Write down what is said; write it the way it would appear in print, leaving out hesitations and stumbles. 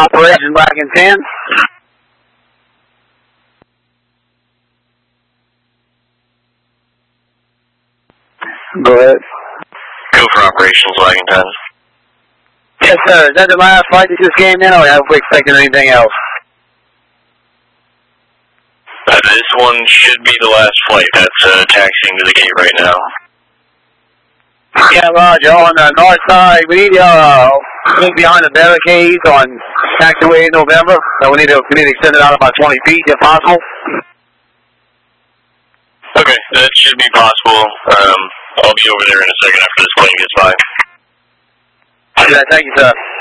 Operation Black and 10. Go ahead. Go for Operations Black and 10. Yes, sir. Is that the last flight that just came in, or have we expected anything else? This one should be the last flight. That's taxiing to the gate right now. Yeah, Roger. On the north side, we need move behind the barricades on taxiway in November. So we need to extend it out about 20 feet if possible. Okay, that should be possible. I'll be over there in a second after this plane gets by. Yeah, thank you, sir.